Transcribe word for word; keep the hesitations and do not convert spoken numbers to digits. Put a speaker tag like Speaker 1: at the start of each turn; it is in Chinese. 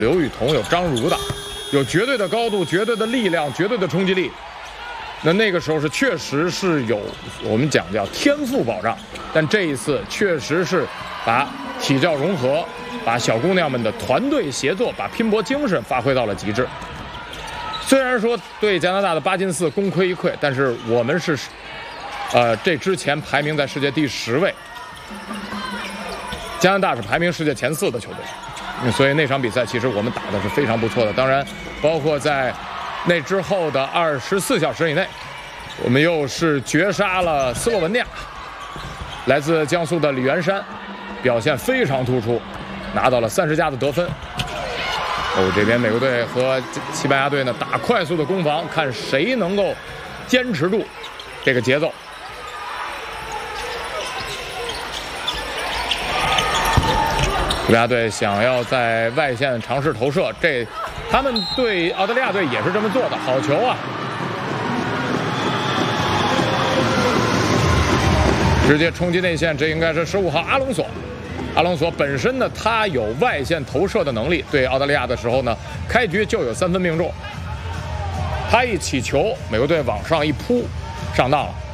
Speaker 1: 刘雨桐，有张如的，有绝对的高度、绝对的力量、绝对的冲击力。那那个时候是确实是有我们讲叫天赋保障，但这一次确实是把体教融合，把小姑娘们的团队协作，把拼搏精神发挥到了极致。虽然说对加拿大的八进四功亏一篑，但是我们是，呃，这之前排名在世界第十位，加拿大是排名世界前四的球队，所以那场比赛其实我们打的是非常不错的。当然，包括在那之后的二十四小时以内，我们又是绝杀了斯洛文尼亚，来自江苏的李元山，表现非常突出，拿到了三十加的得分。哦，这边美国队和西班牙队呢打快速的攻防，看谁能够坚持住这个节奏。西班牙队想要在外线尝试投射，这他们对澳大利亚队也是这么做的，好球啊！直接冲击内线，这应该是十五号阿隆索。阿隆索本身呢，他有外线投射的能力，对澳大利亚的时候呢，开局就有三分命中。他一起球，美国队往上一扑，上当了。